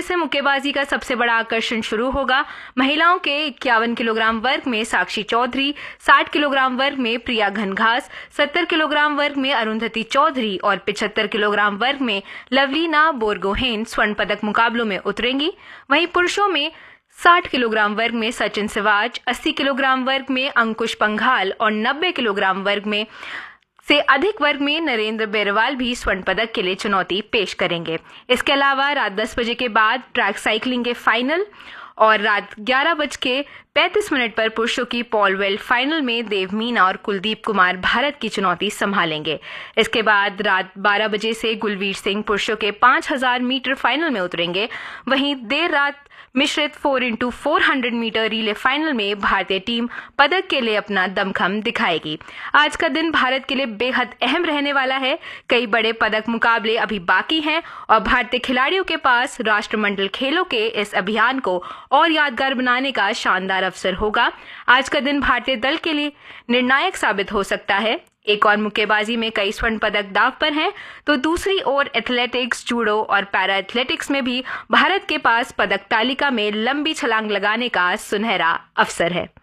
से मुक्केबाजी का सबसे बड़ा आकर्षण शुरू होगा। महिलाओं के 51 किलोग्राम वर्ग में साक्षी चौधरी, 60 किलोग्राम वर्ग में प्रिया घनघास, 70 किलोग्राम वर्ग में अरुंधति चौधरी और 75 किलोग्राम वर्ग में लवलीना बोरगोहेन स्वर्ण पदक मुकाबलों में उतरेंगी। वहीं पुरुषों में 60 किलोग्राम वर्ग में सचिन सिवाच, 80 किलोग्राम वर्ग में अंकुश पंघाल और 90 किलोग्राम वर्ग में से अधिक वर्ग में नरेंद्र बेरवाल भी स्वर्ण पदक के लिए चुनौती पेश करेंगे। इसके अलावा रात 10 बजे के बाद ट्रैक साइकिलिंग के फाइनल और रात 11:35 पर पुरुषों की पॉल वेल्ट फाइनल में देव मीना और कुलदीप कुमार भारत की चुनौती संभालेंगे। इसके बाद रात 12 बजे से गुलवीर सिंह पुरुषों के 5000 मीटर फाइनल में उतरेंगे। वहीं देर रात मिश्रित 4x400 मीटर रिले फाइनल में भारतीय टीम पदक के लिए अपना दमखम दिखाएगी। आज का दिन भारत के लिए बेहद अहम रहने वाला है। कई बड़े पदक मुकाबले अभी बाकी हैं और भारतीय खिलाड़ियों के पास राष्ट्रमंडल खेलों के इस अभियान को और यादगार बनाने का शानदार अवसर होगा। आज का दिन भारतीय दल के लिए निर्णायक साबित हो सकता है। एक और मुक्केबाजी में कई स्वर्ण पदक दांव पर हैं, तो दूसरी ओर एथलेटिक्स, जूडो और पैरा एथलेटिक्स में भी भारत के पास पदक तालिका में लंबी छलांग लगाने का सुनहरा अवसर है।